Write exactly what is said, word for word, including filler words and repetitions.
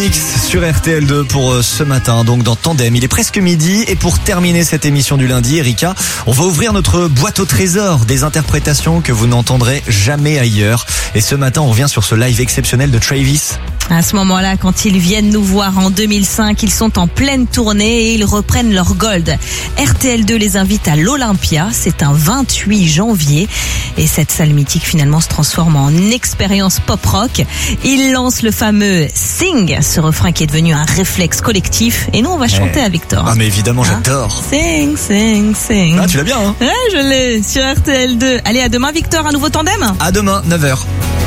Sur R T L deux pour ce matin, donc dans Tandem. Il est presque midi et pour terminer cette émission du lundi, Erika, on va ouvrir notre boîte au trésor des interprétations que vous n'entendrez jamais ailleurs. Et ce matin, on revient sur ce live exceptionnel de Travis. À ce moment-là, quand ils viennent nous voir en deux mille cinq, ils sont en pleine tournée et ils reprennent leur gold. R T L deux les invite à l'Olympia, c'est un vingt-huit janvier. Et cette salle mythique finalement se transforme en expérience pop-rock. Ils lancent le fameux Sing, ce refrain qui est devenu un réflexe collectif. Et nous, on va chanter ouais. à Victor. Ah mais évidemment, hein j'adore. Sing, sing, sing. Ah, tu l'as bien, hein? Ouais, je l'ai sur R T L deux. Allez, à demain Victor, un nouveau tandem. À demain, neuf heures.